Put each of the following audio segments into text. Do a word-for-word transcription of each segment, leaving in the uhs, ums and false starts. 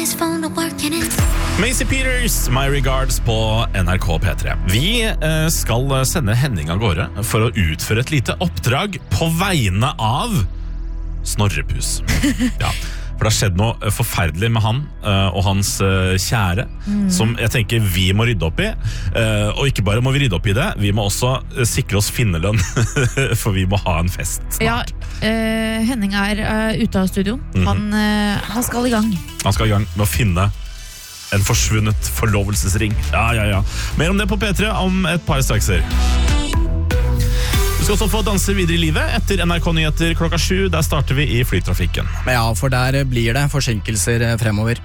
Macy Peters, My Regards på N R K P tre. Vi eh, skal sende Henning av gårde for å utføre et lite oppdrag på vegne av Snorrepus. Ja, for det har skjedd noe forferdelig med han uh, og hans uh, kjære, mm. som jeg tenker vi må rydde opp i. Uh, og ikke bare må vi rydde opp i det, vi må også uh, sikre oss finnerlønn, for vi må ha en fest snart. Ja, uh, Henning er uh, ute av studio. Mm-hmm. Han, uh, han skal i gang. Han skal i gang med å finne en forsvunnet forlovelsesring. Ja, ja, ja. Mer om det på P tre om et par strakser. Du skal også få danse videre i livet etter N R K-nyheter klokka sju. Der starter vi i flytrafikken. Ja, for der blir det forsinkelser fremover.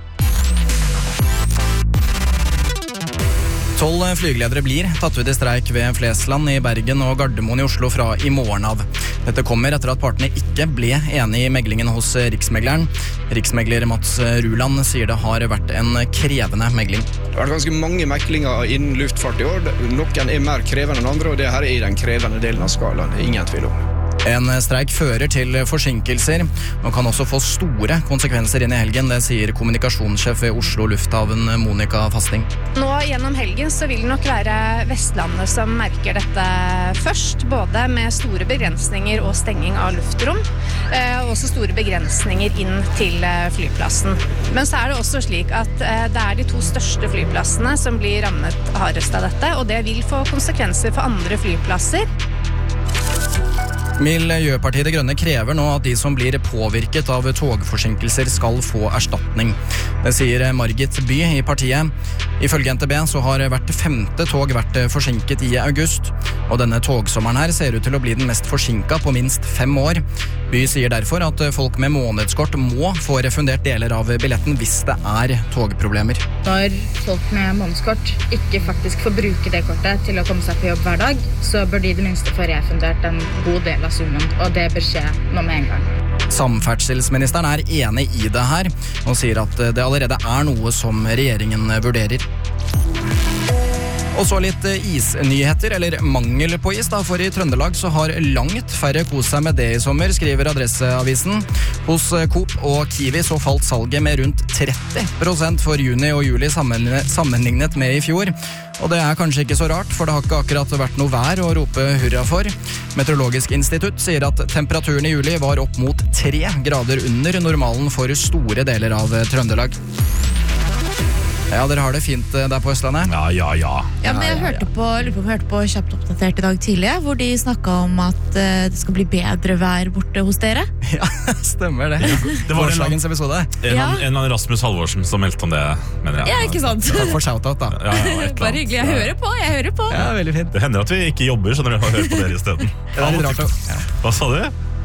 Tolv flygeledere blir tatt ut i streik ved Flesland i Bergen og Gardermoen i Oslo fra i morgen av. Dette kommer etter at partene ikke ble enige i meglingen hos Riksmegleren. Riksmegler Mats Ruland sier det har vært en krevende megling. Det har vært ganske mange meklinger innen luftfart i år. Noen er mer krevende enn andre, og det her er i den krevende delen av skalaen. Det er ingen tvil om. En streik fører til forsinkelser og kan også få store konsekvenser inn i helgen. Det sier kommunikasjonssjef ved Oslo Lufthavn, Monica Fasting. Nå gjennom helgen så vil det nok være Vestlandet som merker dette først, både med store begrensninger og stenging av luftrom, og også store begrensninger inn til flyplassen. Men så er det også slik at det er de to største flyplassene som blir rammet hardest av dette, og det vil få konsekvenser for andre flyplasser. Miljøpartiet De Grønne krever nå at de som blir påvirket av togforsinkelser skal få erstatning. Det sier Margit By i partiet. Ifølge N T B så har hvert femte tog vært forsinket i august, og denne togsommeren her ser ut til å bli den mest forsinket på minst fem år. By sier derfor at folk med månedskort må få refundert deler av billetten hvis det er togproblemer. Når folk med månedskort ikke faktisk får bruke det kortet til å komme seg på jobb hver dag, så bør de det minste få refundert en god del av summen, og det bør skje nå med en gang. Samferdselsministeren er enig i det her, og sier at det allerede er noe som regjeringen vurderer. Og så litt isnyheter, eller mangel på is da, for i Trøndelag så har langt færre kost seg med det i sommer, skriver Adresseavisen. Hos Coop og Kiwi så falt salget med rundt tretti prosent for juni og juli sammenlignet med i fjor. Og det er kanskje ikke så rart, for det har ikke akkurat vært noe vær å rope hurra for. Meteorologisk institutt sier at temperaturen i juli var opp mot tre grader under normalen for store deler av Trøndelag. Ja, dere har det fint der på Østlandet? Ja, ja, ja. Ja, men jeg hørte på, lurer på om jeg hørte på Kjapt oppdatert i dag tidlig, hvor de snakket om at uh, det skal bli bedre vær borte hos dere. Ja, stemmer det. Ja, det var Gårsdagens episode. En av ja. Rasmus Halvorsen som meldte om det, mener jeg. Ja, ikke sant? Takk for shoutout da. Ja, ja, bare hyggelig, jeg hører på, jeg hører på. Ja, veldig fint. Det hender at vi ikke jobber, så når vi har hørt på dere i stedet. Det er litt rart. Hva sa du?